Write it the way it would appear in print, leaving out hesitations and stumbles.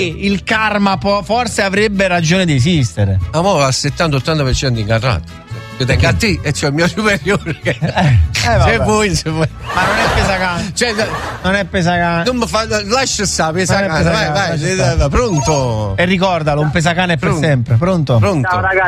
il karma forse avrebbe ragione di esistere. Ma mo' al 70-80% incarnato. Io tengo a te e c'ho il mio superiore che se vuoi. Ma non è pesacante. Cioè, non è pesacante. Non mi fa, lascia stare, pesacante. Vai, pronto. E ricordalo, un pesacane è per sempre. Pronto? Pronto. Ciao ragazzi.